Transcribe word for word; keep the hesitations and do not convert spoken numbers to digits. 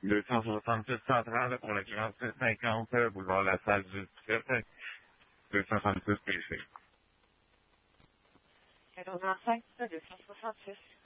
deux cent soixante-six centrale pour le Grand C cinquante, boulevard La Salle du District, deux cent soixante-six P C. quatorze vingt-cinq, deux cent soixante-six.